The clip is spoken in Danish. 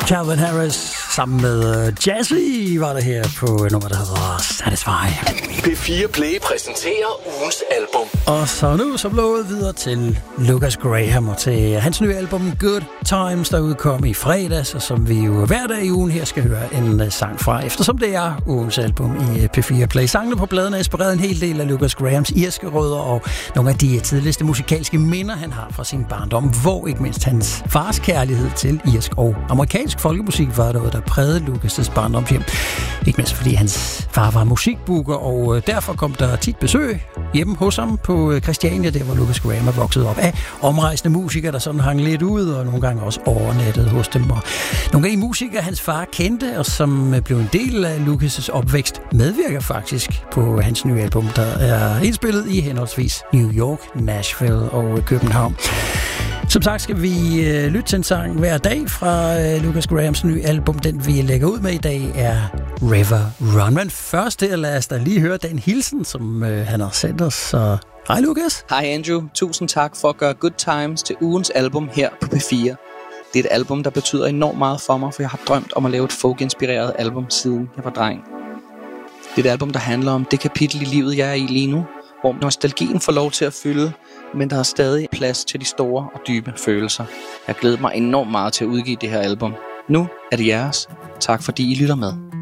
Calvin Harris sammen med Jazzy var der her på nummer, der hedder Satisfy. P4 Play præsenterer ugens album. Og så nu som lovet videre til Lucas Graham og til hans nye album Good Times, der udkom i fredags, og som vi jo hver dag i ugen her skal høre en sang fra, eftersom det er ugens album i P4 Play. Sangene på pladen er inspireret en hel del af Lucas Grahams irske rødder og nogle af de tidligste musikalske minder, han har fra sin barndom, hvor ikke mindst hans fars kærlighed til irsk og amerikansk folkemusik var noget, der prægede Lucas' barndomshjem. Ikke mindst fordi hans far var musikbooker, og derfor kom der tit besøg hjemme hos ham på Christiania, der hvor Lucas Graham er vokset op, af omrejsende musikere, der sådan hang lidt ud, og nogle gange også overnattede hos dem. Og nogle af de musikere, hans far kendte, og som blev en del af Lucas' opvækst, medvirker faktisk på hans nye album, der er indspillet i henholdsvis New York, Nashville og København. Som sagt skal vi lytte til en sang hver dag fra Lucas Grahams nye album. Den vi lægger ud med i dag er River Run. Men først lad os da lige høre den hilsen, som han har sendt os. Så hej Lucas. Hej Andrew. Tusind tak for at gøre Good Times til ugens album her på P4. Det er et album, der betyder enormt meget for mig, for jeg har drømt om at lave et folk-inspireret album, siden jeg var dreng. Det er et album, der handler om det kapitel i livet, jeg er i lige nu, hvor nostalgien får lov til at fylde, men der er stadig plads til de store og dybe følelser. Jeg glæder mig enormt meget til at udgive det her album. Nu er det jeres. Tak fordi I lytter med.